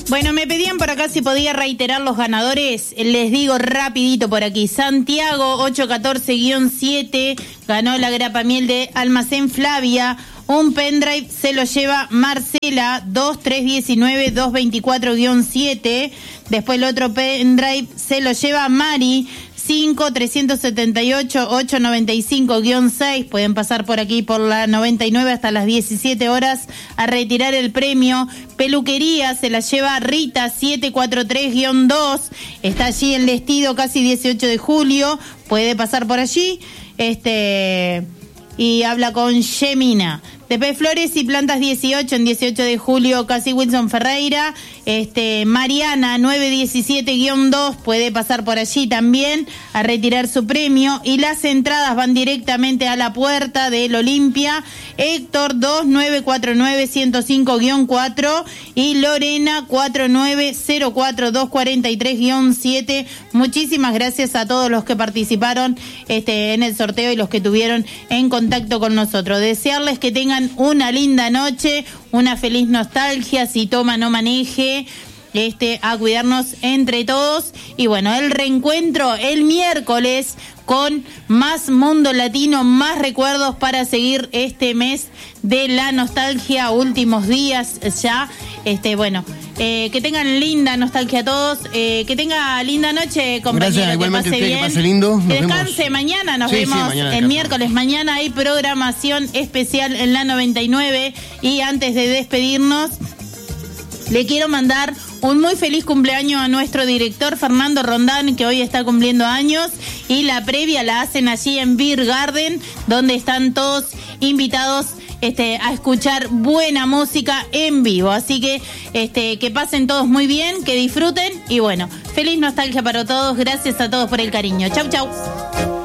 Bueno, me pedían por acá si podía reiterar los ganadores. Les digo rapidito por aquí. Santiago 814-7 ganó la grapa miel de Almacén Flavia. Un pendrive se lo lleva Marcela 2319-224-7. Después el otro pendrive se lo lleva Mari 5-378-895-6. Pueden pasar por aquí por la 99 hasta las 17 horas a retirar el premio. Peluquería se la lleva Rita 743-2. Está allí el vestido casi 18 de julio. Puede pasar por allí. Y habla con Gemina. Después Flores y Plantas 18 en 18 de julio, casi Wilson Ferreira. Mariana 917-2 puede pasar por allí también a retirar su premio. Y las entradas van directamente a la puerta del Olimpia. Héctor 2949-105-4 y Lorena 4904-243-7. Muchísimas gracias a todos los que participaron en el sorteo y los que tuvieron en contacto con nosotros. Desearles que tengan una linda noche, una feliz nostalgia, si toma no maneje, a cuidarnos entre todos. Y bueno, el reencuentro el miércoles con más Mundo Latino, más recuerdos para seguir este mes de la nostalgia, últimos días ya. Que tengan linda nostalgia a todos, que tenga linda noche, compañero. Gracias, igualmente que pase bien, que pase lindo. que descanse. Mañana nos vemos, mañana el miércoles. Mañana hay programación especial en la 99. Y antes de despedirnos, le quiero mandar un muy feliz cumpleaños a nuestro director Fernando Rondán, que hoy está cumpliendo años, y la previa la hacen allí en Beer Garden, donde están todos invitados a escuchar buena música en vivo. Así que que pasen todos muy bien, que disfruten y bueno, feliz nostalgia para todos. Gracias a todos por el cariño. Chau, chau.